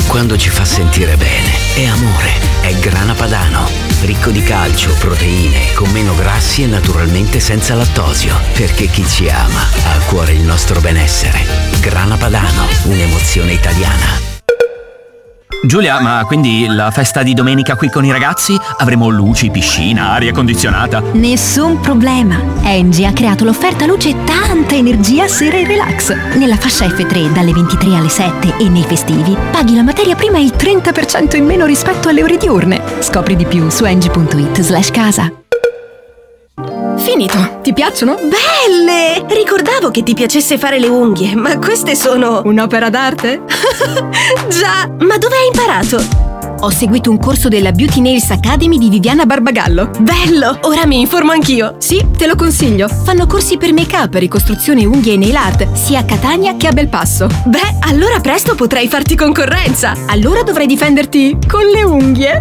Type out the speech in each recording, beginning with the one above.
quando ci fa sentire bene. È amore, è Grana Padano. Ricco di calcio, proteine, con meno grassi e naturalmente senza lattosio. Perché chi ci ama ha a cuore il nostro benessere. Grana Padano, un'emozione italiana. Giulia, ma quindi la festa di domenica qui con i ragazzi? Avremo luci, piscina, aria condizionata? Nessun problema. Engie ha creato l'offerta luce tanta energia sera e relax. Nella fascia F3 dalle 23 alle 7 e nei festivi paghi la materia prima il 30% in meno rispetto alle ore diurne. Scopri di più su engie.it/casa. Finito. Ti piacciono? Belle! Ricordavo che ti piacesse fare le unghie, ma queste sono... Un'opera d'arte? Già! Ma dove hai imparato? Ho seguito un corso della Beauty Nails Academy di Viviana Barbagallo. Bello! Ora mi informo anch'io. Sì, te lo consiglio. Fanno corsi per make-up, ricostruzione unghie e nail art, sia a Catania che a Belpasso. Beh, allora presto potrei farti concorrenza. Allora dovrai difenderti con le unghie.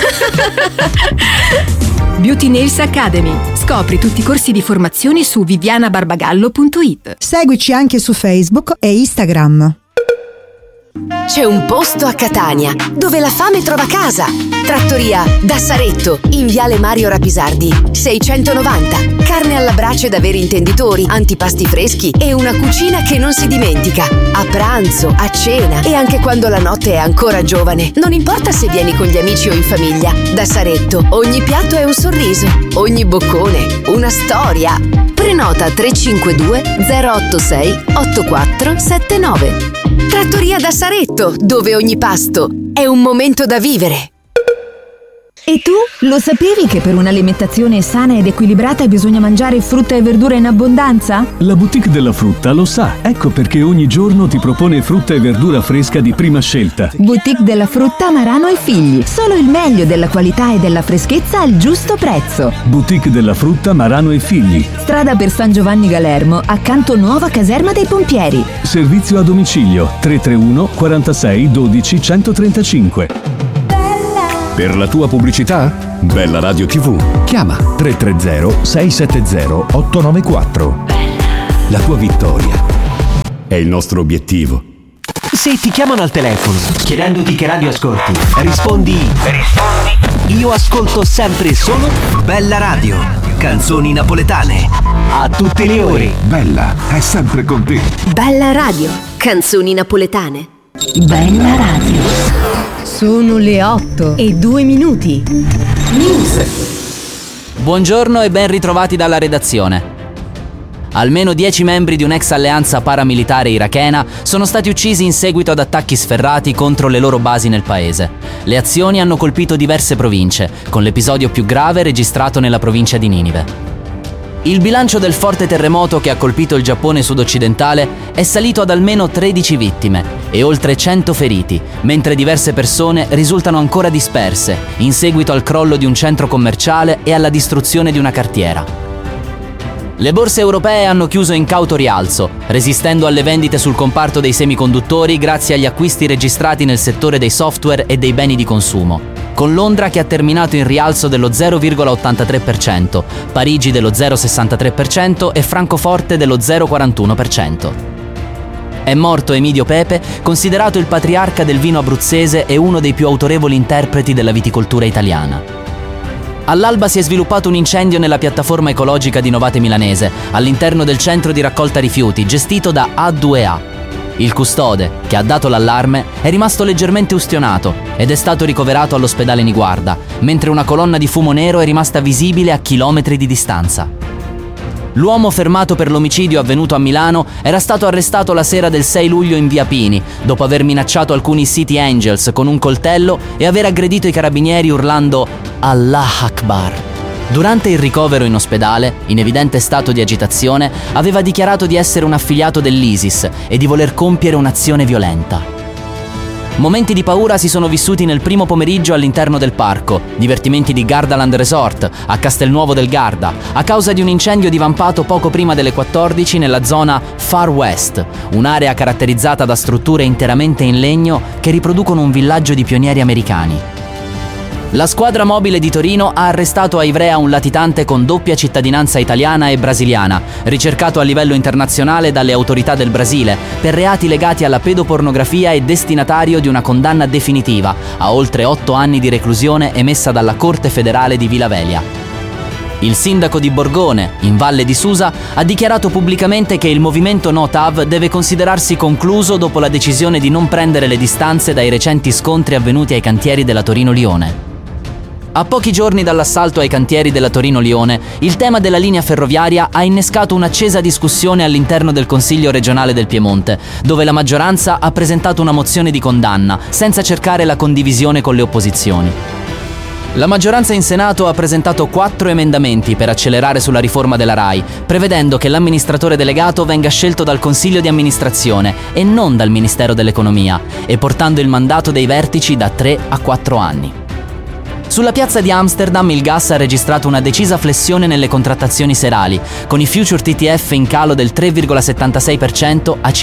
Beauty Nails Academy. Scopri tutti i corsi di formazione su vivianabarbagallo.it. Seguici anche su Facebook e Instagram. C'è un posto a Catania dove la fame trova casa. Trattoria da Saretto, in viale Mario Rapisardi 690. Carne alla brace da veri intenditori, antipasti freschi e una cucina che non si dimentica. A pranzo, a cena e anche quando la notte è ancora giovane. Non importa se vieni con gli amici o in famiglia. Da Saretto ogni piatto è un sorriso, ogni boccone una storia. Prenota 352 086 8479. Trattoria da Saretto, dove ogni pasto è un momento da vivere. E tu? Lo sapevi che per un'alimentazione sana ed equilibrata bisogna mangiare frutta e verdura in abbondanza? La boutique della frutta lo sa, ecco perché ogni giorno ti propone frutta e verdura fresca di prima scelta. Boutique della frutta Marano e Figli, solo il meglio della qualità e della freschezza al giusto prezzo. Boutique della frutta Marano e Figli. Strada per San Giovanni Galermo, accanto nuova caserma dei pompieri. Servizio a domicilio 331 46 12 135. Per la tua pubblicità? Bella Radio TV. Chiama 330 670 894. La tua vittoria è il nostro obiettivo. Se ti chiamano al telefono chiedendoti che radio ascolti, rispondi io ascolto sempre e solo Bella Radio, canzoni napoletane a tutte le ore. Bella è sempre con te. Bella Radio, canzoni napoletane. Bella Radio. Sono le 8:02. News. Buongiorno e ben ritrovati dalla redazione. Almeno 10 membri di un'ex alleanza paramilitare irachena sono stati uccisi in seguito ad attacchi sferrati contro le loro basi nel paese. Le azioni hanno colpito diverse province, con l'episodio più grave registrato nella provincia di Ninive. Il bilancio del forte terremoto che ha colpito il Giappone sud-occidentale è salito ad almeno 13 vittime e oltre 100 feriti, mentre diverse persone risultano ancora disperse in seguito al crollo di un centro commerciale e alla distruzione di una cartiera. Le borse europee hanno chiuso in cauto rialzo, resistendo alle vendite sul comparto dei semiconduttori grazie agli acquisti registrati nel settore dei software e dei beni di consumo, con Londra che ha terminato in rialzo dello 0,83%, Parigi dello 0,63% e Francoforte dello 0,41%. È morto Emidio Pepe, considerato il patriarca del vino abruzzese e uno dei più autorevoli interpreti della viticoltura italiana. All'alba si è sviluppato un incendio nella piattaforma ecologica di Novate Milanese, all'interno del centro di raccolta rifiuti, gestito da A2A. Il custode, che ha dato l'allarme, è rimasto leggermente ustionato ed è stato ricoverato all'ospedale Niguarda, mentre una colonna di fumo nero è rimasta visibile a chilometri di distanza. L'uomo fermato per l'omicidio avvenuto a Milano era stato arrestato la sera del 6 luglio in via Pini, dopo aver minacciato alcuni City Angels con un coltello e aver aggredito i carabinieri urlando Allah Akbar. Durante il ricovero in ospedale, in evidente stato di agitazione, aveva dichiarato di essere un affiliato dell'ISIS e di voler compiere un'azione violenta. Momenti di paura si sono vissuti nel primo pomeriggio all'interno del parco, divertimenti di Gardaland Resort, a Castelnuovo del Garda, a causa di un incendio divampato poco prima delle 14 nella zona Far West, un'area caratterizzata da strutture interamente in legno che riproducono un villaggio di pionieri americani. La squadra mobile di Torino ha arrestato a Ivrea un latitante con doppia cittadinanza italiana e brasiliana, ricercato a livello internazionale dalle autorità del Brasile per reati legati alla pedopornografia e destinatario di una condanna definitiva a oltre 8 anni di reclusione emessa dalla Corte federale di Villa Velia. Il sindaco di Borgone, in Valle di Susa, ha dichiarato pubblicamente che il movimento No TAV deve considerarsi concluso dopo la decisione di non prendere le distanze dai recenti scontri avvenuti ai cantieri della Torino-Lione. A pochi giorni dall'assalto ai cantieri della Torino-Lione, il tema della linea ferroviaria ha innescato un'accesa discussione all'interno del Consiglio regionale del Piemonte, dove la maggioranza ha presentato una mozione di condanna, senza cercare la condivisione con le opposizioni. La maggioranza in Senato ha presentato 4 emendamenti per accelerare sulla riforma della RAI, prevedendo che l'amministratore delegato venga scelto dal Consiglio di amministrazione e non dal Ministero dell'Economia, e portando il mandato dei vertici da 3 a 4 anni. Sulla piazza di Amsterdam il gas ha registrato una decisa flessione nelle contrattazioni serali, con i future TTF in calo del 3,76% a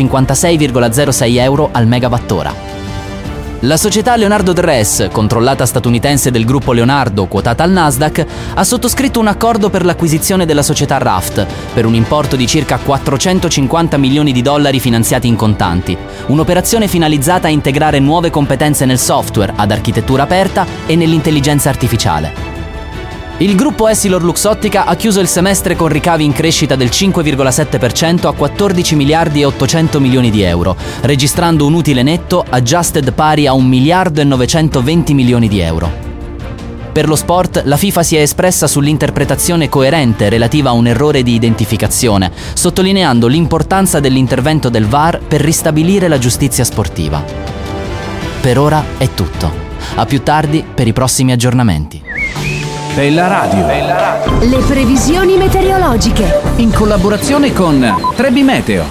56,06 euro al megawattora. La società Leonardo Dress, controllata statunitense del gruppo Leonardo, quotata al Nasdaq, ha sottoscritto un accordo per l'acquisizione della società Raft, per un importo di circa 450 milioni di dollari finanziati in contanti, un'operazione finalizzata a integrare nuove competenze nel software, ad architettura aperta e nell'intelligenza artificiale. Il gruppo Essilor Luxottica ha chiuso il semestre con ricavi in crescita del 5,7% a 14 miliardi e 800 milioni di euro, registrando un utile netto adjusted pari a 1 miliardo e 920 milioni di euro. Per lo sport, la FIFA si è espressa sull'interpretazione coerente relativa a un errore di identificazione, sottolineando l'importanza dell'intervento del VAR per ristabilire la giustizia sportiva. Per ora è tutto. A più tardi per i prossimi aggiornamenti. Bella Radio. Le previsioni meteorologiche. In collaborazione con Trebi Meteo.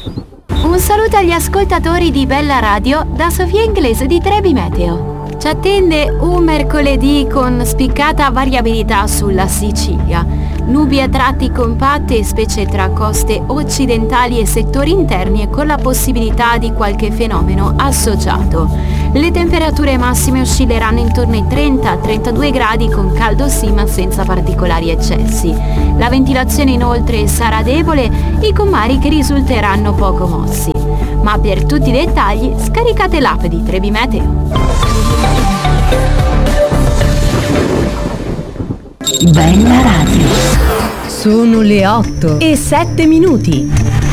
Un saluto agli ascoltatori di Bella Radio da Sofia Inglese di Trebi Meteo. Ci attende un mercoledì con spiccata variabilità sulla Sicilia. Nubi a tratti compatte, specie tra coste occidentali e settori interni, e con la possibilità di qualche fenomeno associato. Le temperature massime oscilleranno intorno ai 30-32 gradi con caldo sì, ma senza particolari eccessi. La ventilazione inoltre sarà debole, i comari che risulteranno poco mossi. Ma per tutti i dettagli scaricate l'app di Trebi Meteo. Bella Radio. Sono le 8:07.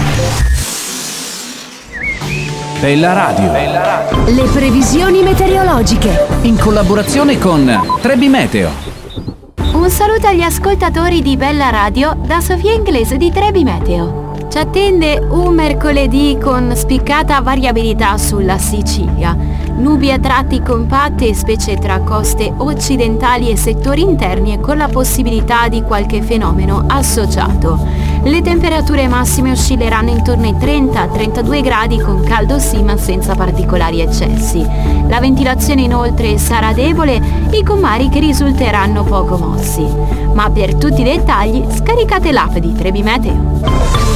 Bella Radio. Le previsioni meteorologiche. In collaborazione con Trebi Meteo. Un saluto agli ascoltatori di Bella Radio da Sofia Inglese di Trebi Meteo. Ci attende un mercoledì con spiccata variabilità sulla Sicilia. Nubi a tratti compatte, specie tra coste occidentali e settori interni, e con la possibilità di qualche fenomeno associato. Le temperature massime oscilleranno intorno ai 30-32 gradi con caldo sì, ma senza particolari eccessi. La ventilazione inoltre sarà debole, i comari che risulteranno poco mossi. Ma per tutti i dettagli scaricate l'app di Trebi Meteo.